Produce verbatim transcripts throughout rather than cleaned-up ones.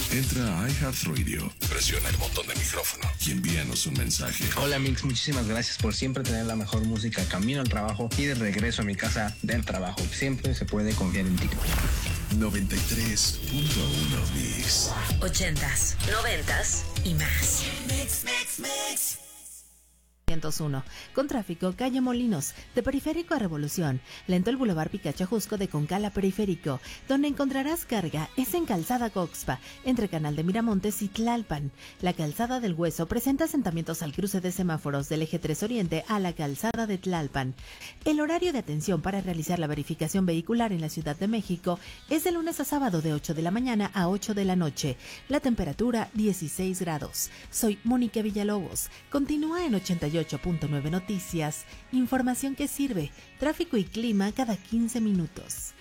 Entra a iHeartRadio, presiona el botón de micrófono y envíanos un mensaje. Hola Mix, muchísimas gracias por siempre tener la mejor música camino al trabajo y de regreso a mi casa del trabajo. Siempre se puede confiar en ti. noventa y tres punto uno Mix. Ochentas, noventas y más. Mix, mix, mix. ciento uno. Con tráfico, calle Molinos, de Periférico a Revolución. Lento el Boulevard Picachajusco de Concala Periférico. Donde encontrarás carga es en Calzada Coxpa, entre Canal de Miramontes y Tlalpan. La Calzada del Hueso presenta asentamientos al cruce de semáforos del eje tres Oriente a la Calzada de Tlalpan. El horario de atención para realizar la verificación vehicular en la Ciudad de México es de lunes a sábado de ocho de la mañana a ocho de la noche. La temperatura dieciséis grados. Soy Mónica Villalobos. Continúa en ochenta y ocho punto nueve Noticias, información que sirve, tráfico y clima cada quince minutos.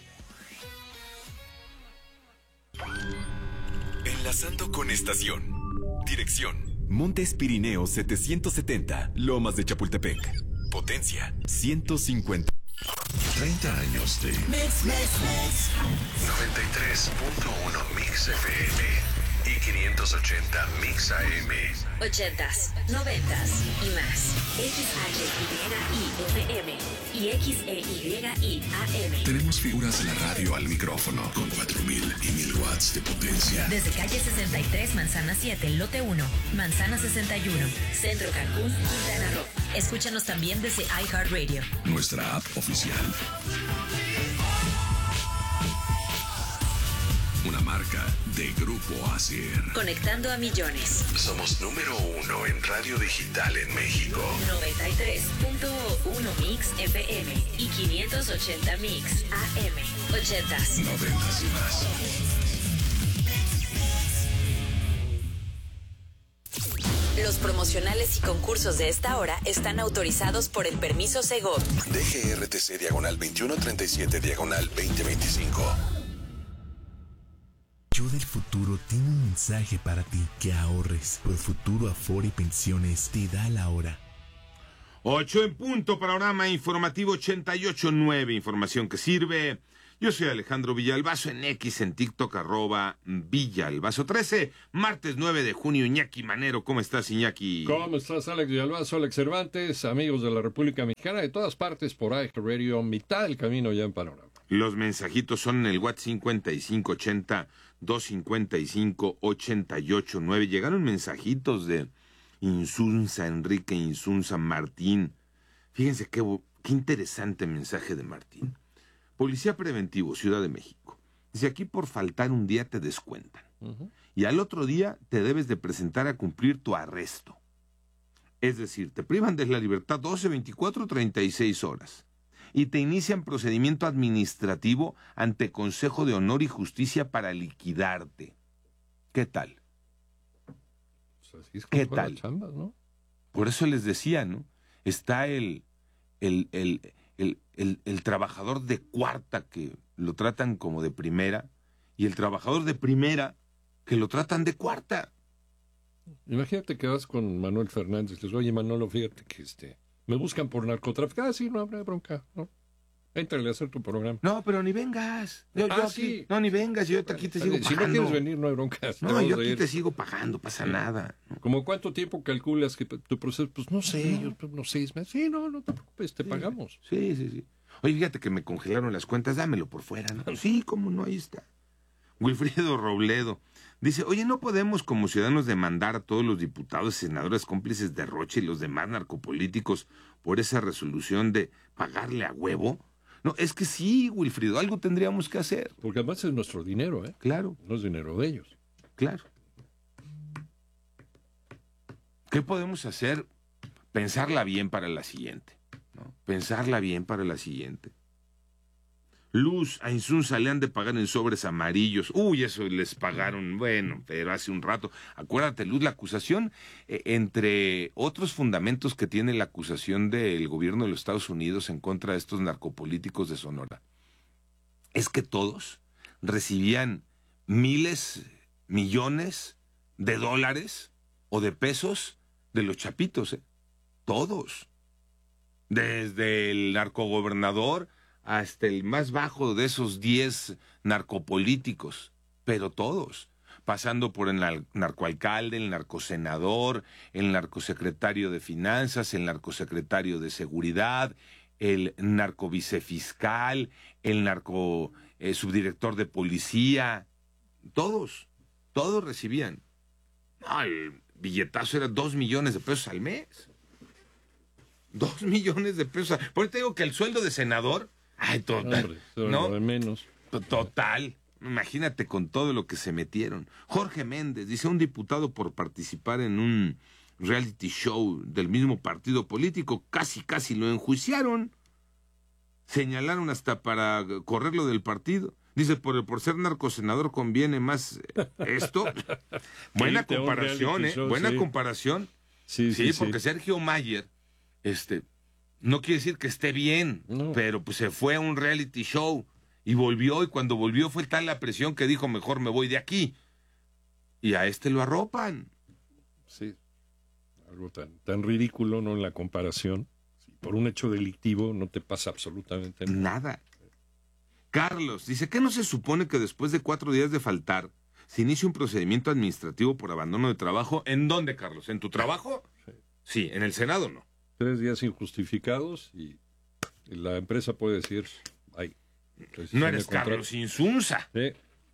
Enlazando con estación. Dirección: Montes Pirineos setecientos setenta, Lomas de Chapultepec. Potencia: ciento cincuenta. treinta años de Mix, mix, mix. noventa y tres punto uno Mix F M y quinientos ochenta Mix A M. Ochentas, noventas y más. X H Y I F M y X E Y I A M. Tenemos figuras de la radio al micrófono con cuatro mil y mil watts de potencia. Desde calle sesenta y tres, manzana siete, lote uno, manzana sesenta y uno, Centro Cancún, Quintana Roo. Escúchanos también desde iHeartRadio. Nuestra app oficial. Una marca de Grupo Acer. Conectando a millones. Somos número uno en radio digital en México. noventa y tres punto uno Mix F M y quinientos ochenta Mix A M. Ochentas. Noventas y más. Los promocionales y concursos de esta hora están autorizados por el permiso Segov. D G R T C diagonal veintiuno treinta y siete diagonal veinte veinticinco. Yo del futuro tengo un mensaje para ti, que ahorres, pues Futuro Afore y Pensiones te da la hora. Ocho en punto, panorama informativo ochenta y ocho punto nueve, información que sirve. Yo soy Alejandro Villalbazo, en X, en TikTok, arroba Villalbazo trece, martes nueve de junio. Iñaki Manero, ¿cómo estás, Iñaki? ¿Cómo estás, Alex Villalbazo, Alex Cervantes, amigos de la República Mexicana, de todas partes por iHeartRadio, mitad del camino ya en panorama? Los mensajitos son en el WhatsApp cincuenta y cinco ochenta, doscientos cincuenta y cinco, ochenta y ocho nueve. Llegaron mensajitos de Insunza, Enrique Insunza, Martín. Fíjense qué, qué interesante mensaje de Martín. Policía Preventivo, Ciudad de México. Dice, aquí por faltar un día te descuentan. Uh-huh. Y al otro día te debes de presentar a cumplir tu arresto. Es decir, te privan de la libertad doce, veinticuatro, treinta y seis horas. Y te inician procedimiento administrativo ante Consejo de Honor y Justicia para liquidarte. ¿Qué tal? Pues así es ¿Qué tal? Chambas, ¿no? Por eso les decía, ¿no? Está el, el, el, el, el, el trabajador de cuarta que lo tratan como de primera y el trabajador de primera que lo tratan de cuarta. Imagínate que vas con Manuel Fernández y le dices, oye, Manolo, fíjate que este... me buscan por narcotráfico. Ah, sí, no habrá bronca, ¿no? Éntrale a hacer tu programa. No, pero ni vengas. Yo, ah, yo aquí, sí. No, ni vengas, yo aquí te sigo si pagando. Si no quieres venir, no hay bronca. No, yo aquí te sigo pagando, pasa sí. nada. ¿No? ¿Cómo cuánto tiempo calculas que tu proceso? Pues no sé, no. yo pues, unos seis meses. Sí, no, no te preocupes, te sí. pagamos. Sí, sí, sí. Oye, fíjate que me congelaron las cuentas, dámelo por fuera, ¿no? Sí, cómo no, ahí está. Wilfrido Robledo dice, oye, ¿no podemos como ciudadanos demandar a todos los diputados y senadores cómplices de Rocha y los demás narcopolíticos por esa resolución de pagarle a huevo? No, es que sí, Wilfrido, algo tendríamos que hacer. Porque además es nuestro dinero, ¿eh? Claro. No es dinero de ellos. Claro. ¿Qué podemos hacer? Pensarla bien para la siguiente, ¿no? Pensarla bien para la siguiente. Luz, a Insunza le han de pagar en sobres amarillos. Uy, eso les pagaron, bueno, pero hace un rato. Acuérdate, Luz, la acusación, eh, entre otros fundamentos que tiene la acusación del gobierno de los Estados Unidos en contra de estos narcopolíticos de Sonora, es que todos recibían miles, millones de dólares o de pesos de los chapitos, ¿eh? Todos. Desde el narcogobernador hasta el más bajo de esos diez narcopolíticos, pero todos. pasando por el narcoalcalde, el narcosenador, el narcosecretario de Finanzas, el narcosecretario de Seguridad, el narcovicefiscal, el narco eh, subdirector de policía, todos, todos recibían. No, el billetazo era dos millones de pesos al mes. Dos millones de pesos. Por eso te digo que el sueldo de senador, ay, total, Hombre, ¿no? De menos. Total. Imagínate con todo lo que se metieron. Jorge Méndez, dice, un diputado por participar en un reality show del mismo partido político, casi, casi lo enjuiciaron. Señalaron hasta para correrlo del partido. Dice, por, por ser narcosenador conviene más esto. Buena comparación, ¿eh? Show, Buena sí. comparación. Sí, Sí, sí, porque sí. Sergio Mayer, este, no quiere decir que esté bien, No. pero pues se fue a un reality show y volvió, y cuando volvió fue tal la presión que dijo, mejor me voy de aquí. Y a este lo arropan. Sí. Algo tan, tan ridículo, ¿no? En la comparación. Sí, por un hecho delictivo no te pasa absolutamente nada. Nada. Carlos dice, ¿qué no se supone que después de cuatro días de faltar se inicia un procedimiento administrativo por abandono de trabajo? ¿En dónde, Carlos? ¿En tu trabajo? Sí. Sí, en el Senado no. Tres días injustificados y la empresa puede decir, ay. No eres Carlos Insunza. Sí.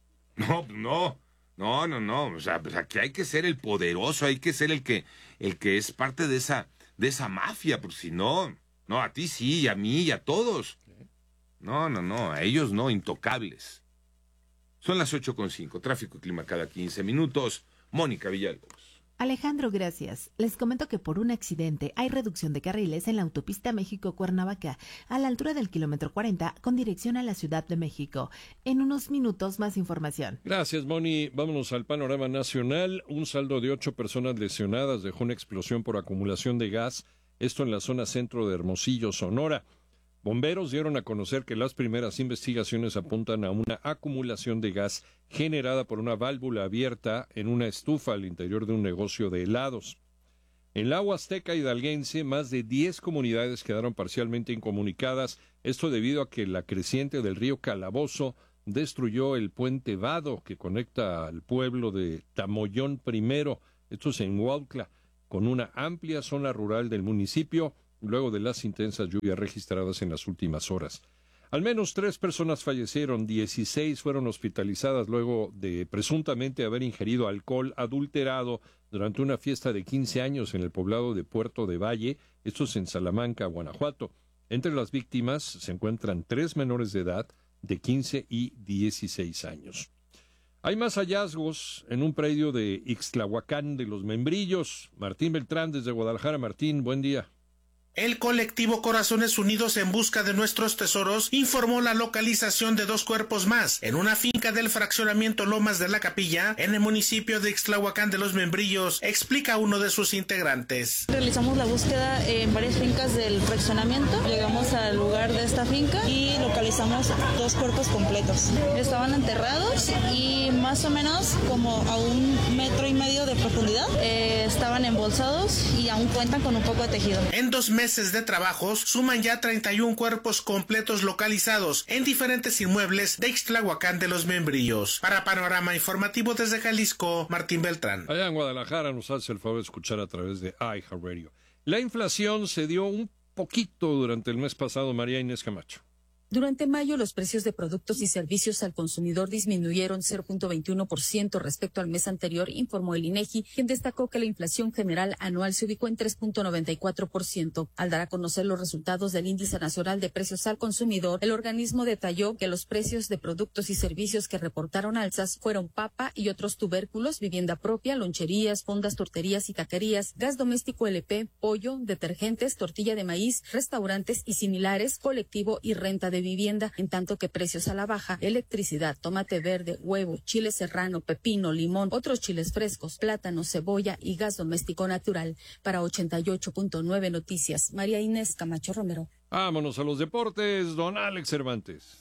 No, no, no, no, no. O sea, pues aquí hay que ser el poderoso, hay que ser el que, el que es parte de esa, de esa mafia, porque si no, no, a ti sí, y a mí, y a todos. No, no, no, a ellos no, intocables. Son las ocho con cinco, tráfico y clima cada quince minutos. Mónica Villalobos. Alejandro, gracias. Les comento que por un accidente hay reducción de carriles en la autopista México-Cuernavaca, a la altura del kilómetro cuarenta, con dirección a la Ciudad de México. En unos minutos, más información. Gracias, Moni. Vámonos al panorama nacional. Un saldo de ocho personas lesionadas dejó una explosión por acumulación de gas, esto en la zona centro de Hermosillo, Sonora. Bomberos dieron a conocer que las primeras investigaciones apuntan a una acumulación de gas generada por una válvula abierta en una estufa al interior de un negocio de helados. En la Huasteca hidalguense, más de diez comunidades quedaron parcialmente incomunicadas, esto debido a que la creciente del río Calabozo destruyó el puente Vado que conecta al pueblo de Tamoyón Primero, esto es en Huautla, con una amplia zona rural del municipio, luego de las intensas lluvias registradas en las últimas horas. Al menos tres personas fallecieron, dieciséis fueron hospitalizadas luego de presuntamente haber ingerido alcohol adulterado durante una fiesta de quince años en el poblado de Puerto de Valle, esto es en Salamanca, Guanajuato. Entre las víctimas se encuentran tres menores de edad de quince y dieciséis años. Hay más hallazgos en un predio de Ixtlahuacán de los Membrillos. Martín Beltrán desde Guadalajara. Martín, buen día. El colectivo Corazones Unidos en Busca de Nuestros Tesoros informó la localización de dos cuerpos más en una finca del fraccionamiento Lomas de la Capilla, en el municipio de Ixtlahuacán de los Membrillos, explica uno de sus integrantes. Realizamos la búsqueda en varias fincas del fraccionamiento, llegamos al lugar de esta finca y localizamos dos cuerpos completos. Estaban enterrados y más o menos como a un metro y medio de profundidad, eh, estaban embolsados y aún cuentan con un poco de tejido. En dos meses meses de trabajos suman ya treinta y un cuerpos completos localizados en diferentes inmuebles de Ixtlahuacán de los Membrillos. Para Panorama Informativo desde Jalisco, Martín Beltrán. Allá en Guadalajara nos hace el favor de escuchar a través de iHeartRadio. La inflación se dio un poquito durante el mes pasado, María Inés Camacho. Durante mayo, los precios de productos y servicios al consumidor disminuyeron cero punto veintiuno por ciento respecto al mes anterior, informó el INEGI, quien destacó que la inflación general anual se ubicó en tres punto noventa y cuatro por ciento. Al dar a conocer los resultados del Índice Nacional de Precios al Consumidor, el organismo detalló que los precios de productos y servicios que reportaron alzas fueron papa y otros tubérculos, vivienda propia, loncherías, fondas, torterías y taquerías, gas doméstico L P, pollo, detergentes, tortilla de maíz, restaurantes y similares, colectivo y renta de vivienda, en tanto que precios a la baja, electricidad, tomate verde, huevo, chile serrano, pepino, limón, otros chiles frescos, plátano, cebolla y gas doméstico natural. Para ochenta y ocho punto nueve Noticias, María Inés Camacho Romero. Vámonos a los deportes, don Alex Cervantes.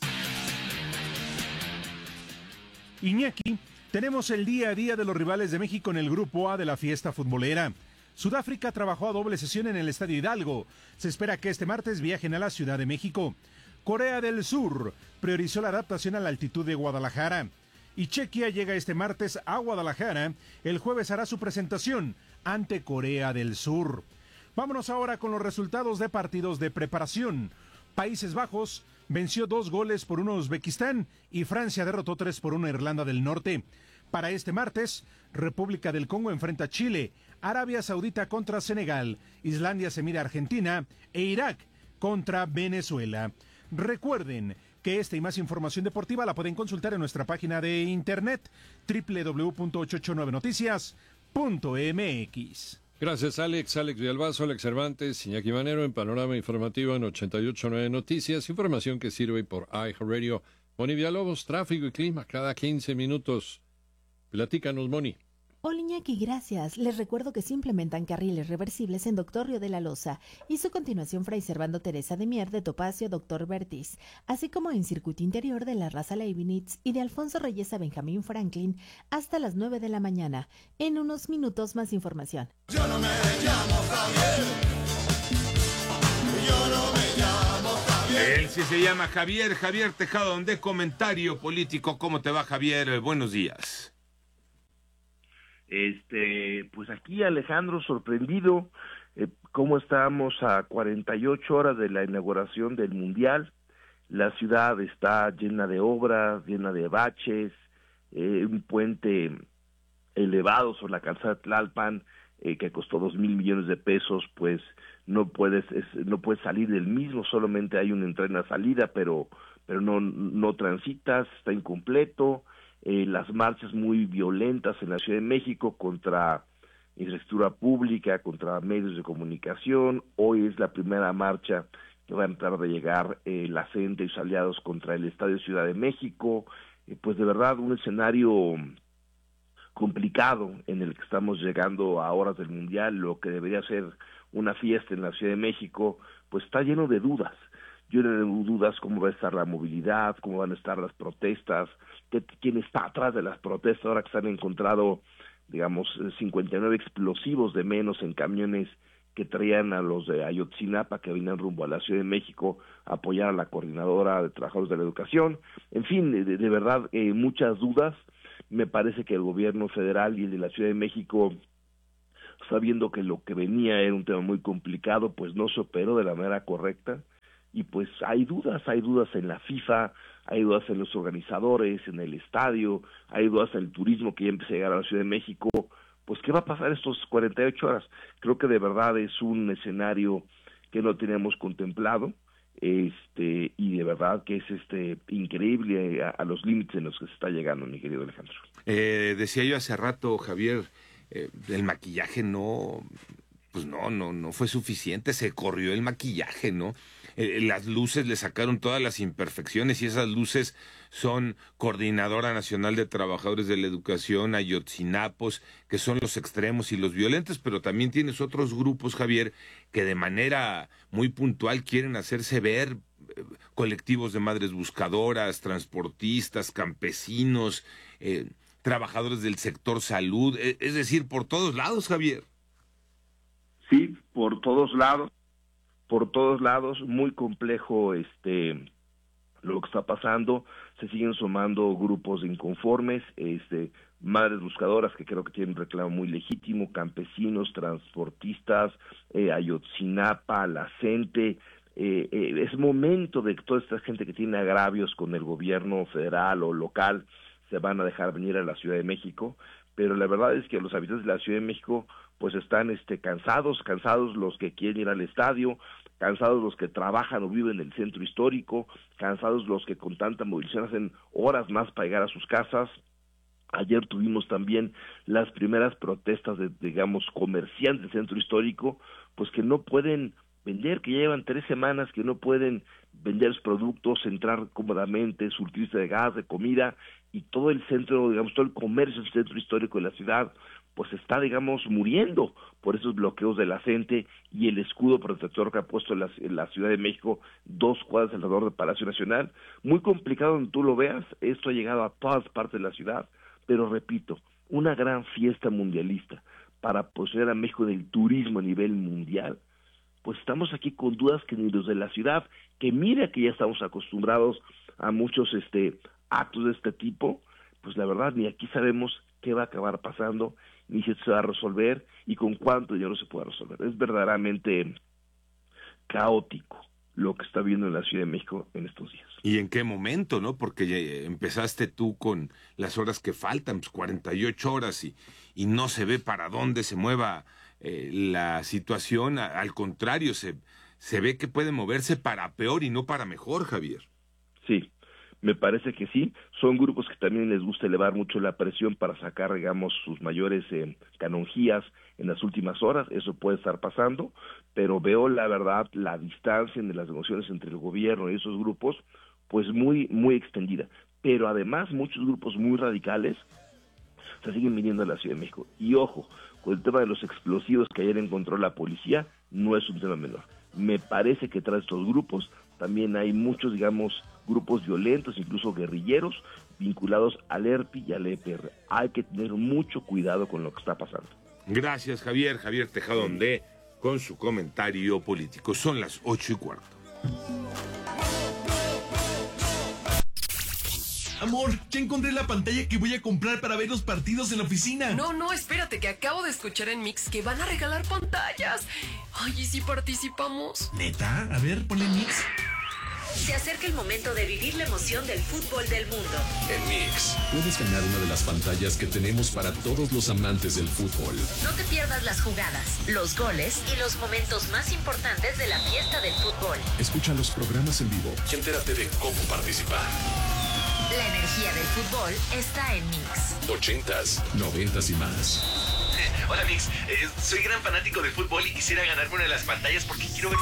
Iñaki, tenemos el día a día de los rivales de México en el Grupo A de la fiesta futbolera. Sudáfrica trabajó a doble sesión en el Estadio Hidalgo. Se espera que este martes viajen a la Ciudad de México. Corea del Sur priorizó la adaptación a la altitud de Guadalajara. Y Chequia llega este martes a Guadalajara. El jueves hará su presentación ante Corea del Sur. Vámonos ahora con los resultados de partidos de preparación. Países Bajos venció dos goles por uno a Uzbekistán y Francia derrotó tres por uno a Irlanda del Norte. Para este martes, República del Congo enfrenta a Chile, Arabia Saudita contra Senegal, Islandia se mide a Argentina e Irak contra Venezuela. Recuerden que esta y más información deportiva la pueden consultar en nuestra página de internet doble u doble u doble u punto ochocientos ochenta y nueve noticias punto m x. Gracias, Alex. Alex Villalbazo, Alex Cervantes, Iñaki Manero en Panorama Informativo en ochenta y ocho punto nueve Noticias. Información que sirve por iHeartRadio. Moni Villalobos, tráfico y clima cada quince minutos. Platícanos, Moni. Hola Iñaki, gracias. Les recuerdo que se implementan carriles reversibles en Doctor Río de la Loza y su continuación Fray Servando Teresa de Mier de Topacio Doctor Bertis, así como en circuito interior de la Raza Leibniz y de Alfonso Reyes a Benjamín Franklin hasta las nueve de la mañana. En unos minutos más información. Yo no me llamo Javier. Yo no me llamo Javier. Él sí se llama Javier, Javier Tejado, de Comentario Político. ¿Cómo te va, Javier? Buenos días. Este, pues aquí Alejandro, sorprendido, eh, cómo estamos a cuarenta y ocho horas de la inauguración del Mundial. La ciudad está llena de obras, llena de baches, eh, un puente elevado sobre la calzada Tlalpan, eh, que costó dos mil millones de pesos, pues no puedes, es, no puedes salir del mismo, solamente hay una entrada y una salida, pero, pero no, no transitas, está incompleto. Eh, las marchas muy violentas en la Ciudad de México contra infraestructura pública, contra medios de comunicación. Hoy es la primera marcha que va a entrar de llegar eh, la C E N T E y sus aliados contra el Estadio Ciudad de México. Eh, pues de verdad un escenario complicado en el que estamos llegando a horas del Mundial. Lo que debería ser una fiesta en la Ciudad de México, pues está lleno de dudas. Yo tengo dudas cómo va a estar la movilidad, cómo van a estar las protestas, qué, quién está atrás de las protestas, ahora que se han encontrado, digamos, cincuenta y nueve explosivos de menos en camiones que traían a los de Ayotzinapa que venían rumbo a la Ciudad de México a apoyar a la Coordinadora de Trabajadores de la Educación. En fin, de, de verdad, eh, muchas dudas. Me parece que el gobierno federal y el de la Ciudad de México, sabiendo que lo que venía era un tema muy complicado, pues no se operó de la manera correcta. Y pues hay dudas, hay dudas en la FIFA, hay dudas en los organizadores, en el estadio, hay dudas en el turismo que ya empieza a llegar a la Ciudad de México. Pues, ¿qué va a pasar estos cuarenta y ocho horas? Creo que de verdad es un escenario que no teníamos contemplado, este y de verdad que es este increíble a, a los límites en los que se está llegando, mi querido Alejandro. Eh, decía yo hace rato, Javier, eh, el maquillaje no, pues no, no, no fue suficiente, se corrió el maquillaje, ¿no? Eh, las luces le sacaron todas las imperfecciones y esas luces son Coordinadora Nacional de Trabajadores de la Educación, Ayotzinapos, que son los extremos y los violentos, pero también tienes otros grupos, Javier, que de manera muy puntual quieren hacerse ver, eh, colectivos de madres buscadoras, transportistas, campesinos, eh, trabajadores del sector salud, eh, es decir, por todos lados, Javier. Sí, por todos lados. por todos lados, muy complejo este lo que está pasando. Se siguen sumando grupos de inconformes, este madres buscadoras que creo que tienen un reclamo muy legítimo, campesinos, transportistas, eh, Ayotzinapa, la C E N T E. Eh, eh, es momento de que toda esta gente que tiene agravios con el gobierno federal o local se van a dejar venir a la Ciudad de México, pero la verdad es que los habitantes de la Ciudad de México pues están este cansados, cansados los que quieren ir al estadio, cansados los que trabajan o viven en el centro histórico, cansados los que con tanta movilización hacen horas más para llegar a sus casas. Ayer tuvimos también las primeras protestas de, digamos, comerciantes del centro histórico, pues que no pueden vender, que ya llevan tres semanas que no pueden vender sus productos, entrar cómodamente, surtirse de gas, de comida, y todo el centro, digamos, todo el comercio del centro histórico de la ciudad, pues está, digamos, muriendo por esos bloqueos de la C E N T E y el escudo protector que ha puesto en la, en la Ciudad de México, dos cuadras alrededor del Palacio Nacional. Muy complicado donde tú lo veas, esto ha llegado a todas partes de la ciudad, pero repito, una gran fiesta mundialista para poseer a México en el turismo a nivel mundial. Pues estamos aquí con dudas que ni los de la ciudad, que mira que ya estamos acostumbrados a muchos este actos de este tipo, pues la verdad ni aquí sabemos qué va a acabar pasando, ni si se va a resolver y con cuánto dinero se puede resolver. Es verdaderamente caótico lo que está viendo en la Ciudad de México en estos días. ¿Y en qué momento, no? Porque ya empezaste tú con las horas que faltan, pues cuarenta y ocho horas, y, y no se ve para dónde se mueva eh, la situación. Al contrario, se, se ve que puede moverse para peor y no para mejor, Javier. Sí, me parece que sí. Son grupos que también les gusta elevar mucho la presión para sacar, digamos, sus mayores eh, canonjías en las últimas horas. Eso puede estar pasando, pero veo la verdad, la distancia en las negociaciones entre el gobierno y esos grupos, pues muy, muy extendida. Pero además muchos grupos muy radicales se siguen viniendo a la Ciudad de México. Y ojo, con el tema de los explosivos que ayer encontró la policía, no es un tema menor. Me parece que tras estos grupos también hay muchos, digamos, grupos violentos, incluso guerrilleros, vinculados al E R P y al E P R. Hay que tener mucho cuidado con lo que está pasando. Gracias, Javier. Javier Tejado Ondé con su comentario político. Son las ocho y cuarto. Amor, ya encontré la pantalla que voy a comprar para ver los partidos en la oficina. No, no, espérate, que acabo de escuchar en Mix que van a regalar pantallas. Ay, ¿y si participamos? ¿Neta? A ver, ponle Mix. Se acerca el momento de vivir la emoción del fútbol del mundo. En Mix, puedes ganar una de las pantallas que tenemos para todos los amantes del fútbol. No te pierdas las jugadas, los goles y los momentos más importantes de la fiesta del fútbol. Escucha los programas en vivo y entérate de cómo participar. La energía del fútbol está en Mix. Ochentas, noventas y más. Eh, hola Mix, eh, soy gran fanático del fútbol y quisiera ganarme una de las pantallas porque quiero ver